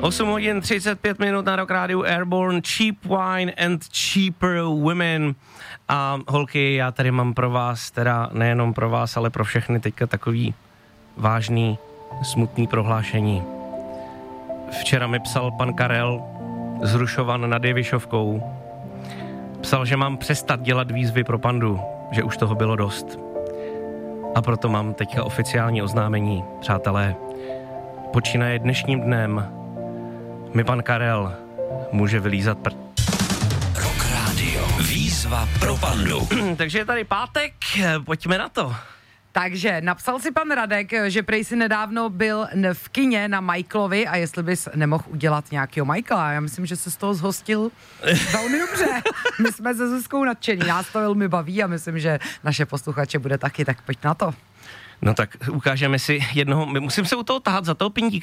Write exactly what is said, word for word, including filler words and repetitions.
osm hodin třicet pět minut na Rock Rádiu Airborne, Cheap Wine and Cheaper Women. A holky, já tady mám pro vás, teda nejenom pro vás, ale pro všechny teďka takový vážný, smutný prohlášení. Včera mi psal pan Karel z Rušovan nad Jevišovkou. Psal, že mám přestat dělat výzvy pro pandu, že už toho bylo dost. A proto mám teďka oficiální oznámení, přátelé. Počínaje dnešním dnem mi pan Karel může vylízat prd. Rock Radio. Výzva pro pandu. Takže je tady pátek, pojďme na to. Takže napsal si pan Radek, že prej si nedávno byl v kině na Michaelovi a jestli bys nemohl udělat nějakýho Michaela. Já myslím, že se z toho zhostil velmi dobře. My jsme se Zuzkou nadšení, nás to velmi baví a myslím, že naše posluchače bude taky, tak pojď na to. No tak ukážeme si jednoho, musím se u toho tahat za toho pindíka.